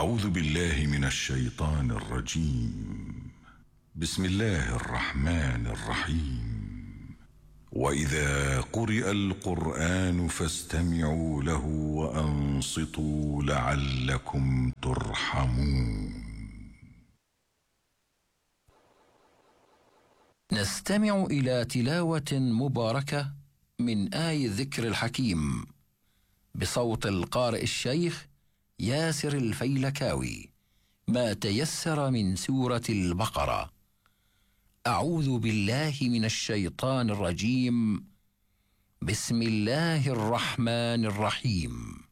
أعوذ بالله من الشيطان الرجيم. بسم الله الرحمن الرحيم. وإذا قرئ القرآن فاستمعوا له وأنصتوا لعلكم ترحمون. نستمع إلى تلاوة مباركة من آي الذكر الحكيم بصوت القارئ الشيخ ياسر الفيلكاوي، ما تيسر من سورة البقرة. أعوذ بالله من الشيطان الرجيم. بسم الله الرحمن الرحيم.